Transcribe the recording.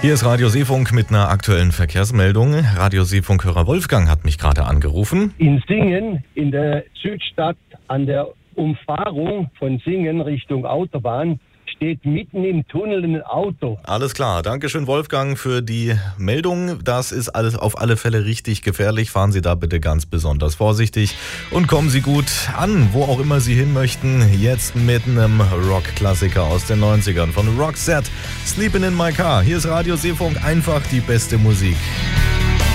Hier ist Radio Seefunk mit einer aktuellen Verkehrsmeldung. Radio Seefunk-Hörer Wolfgang hat mich gerade angerufen. In Singen, in der Südstadt, an der Umfahrung von Singen Richtung Autobahn, steht mitten im Tunnel ein Auto. Alles klar, Dankeschön Wolfgang für die Meldung. Das ist alles auf alle Fälle richtig gefährlich. Fahren Sie da bitte ganz besonders vorsichtig und kommen Sie gut an, wo auch immer Sie hin möchten. Jetzt mit einem Rock-Klassiker aus den 90ern von Roxette, Sleeping in My Car. Hier ist Radio Seefunk, einfach die beste Musik.